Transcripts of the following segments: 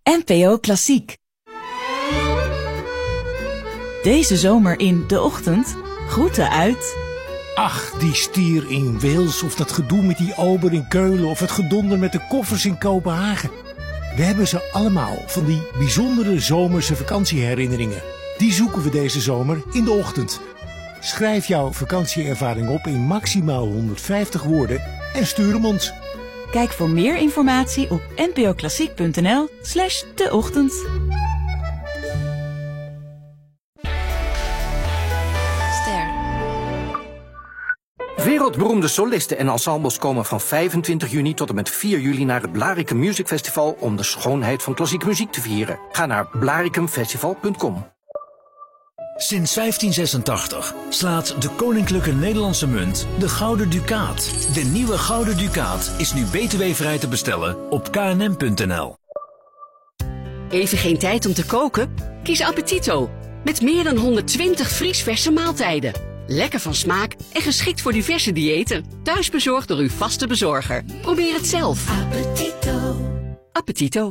NPO Klassiek. Deze zomer in De Ochtend, groeten uit... Ach, die stier in Wales, of dat gedoe met die ober in Keulen, of het gedonder met de koffers in Kopenhagen. We hebben ze allemaal, van die bijzondere zomerse vakantieherinneringen. Die zoeken we deze zomer in De Ochtend. Schrijf jouw vakantieervaring op in maximaal 150 woorden en stuur hem ons. Kijk voor meer informatie op npoklassiek.nl/deochtend. Wereldberoemde solisten en ensembles komen van 25 juni tot en met 4 juli naar het Blaricum Music Festival om de schoonheid van klassieke muziek te vieren. Ga naar blaricumfestival.com. Sinds 1586 slaat de Koninklijke Nederlandse Munt de Gouden Ducaat. De nieuwe Gouden Ducaat is nu btw-vrij te bestellen op knm.nl. Even geen tijd om te koken? Kies Appetito. Met meer dan 120 vriesverse maaltijden. Lekker van smaak en geschikt voor diverse diëten. Thuisbezorgd door uw vaste bezorger. Probeer het zelf. Appetito. Appetito.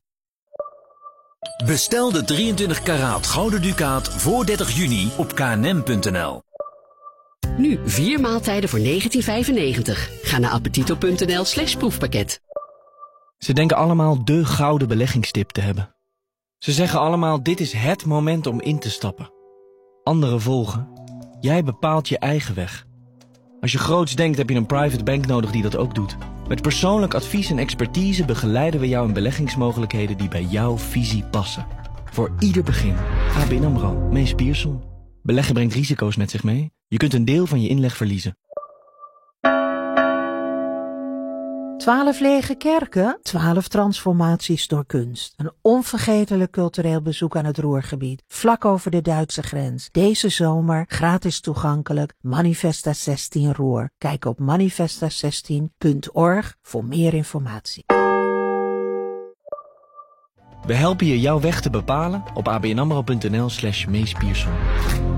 Bestel de 23 karaat Gouden Ducaat voor 30 juni op knm.nl. Nu 4 maaltijden voor €19,95. Ga naar appetito.nl/proefpakket. Ze denken allemaal de gouden beleggingstip te hebben. Ze zeggen allemaal, dit is het moment om in te stappen. Anderen volgen. Jij bepaalt je eigen weg. Als je groots denkt, heb je een private bank nodig die dat ook doet. Met persoonlijk advies en expertise begeleiden we jou in beleggingsmogelijkheden die bij jouw visie passen. Voor ieder begin. ABN AMRO, Mees Pierson. Beleggen brengt risico's met zich mee. Je kunt een deel van je inleg verliezen. 12 lege kerken, 12 transformaties door kunst. Een onvergetelijk cultureel bezoek aan het Ruhrgebied, vlak over de Duitse grens. Deze zomer gratis toegankelijk, Manifesta 16 Ruhr. Kijk op manifesta16.org voor meer informatie. We helpen je jouw weg te bepalen op abnamro.nl/Mees Pierson.